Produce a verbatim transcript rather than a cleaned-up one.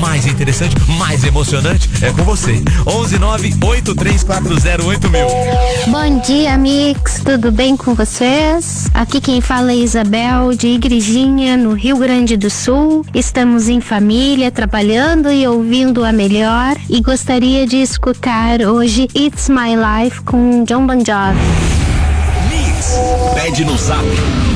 mais interessante, mais emocionante é com você. onze nove oito três quatro zero oito mil. Bom dia, Mix. Tudo bem com vocês? Aqui quem fala é Isabel, de Igrejinha, no Rio Grande do Sul. Estamos em família, trabalhando e ouvindo a melhor. E gostaria de escutar hoje It's My Life com John Bon Jovi. Mix, pede no zap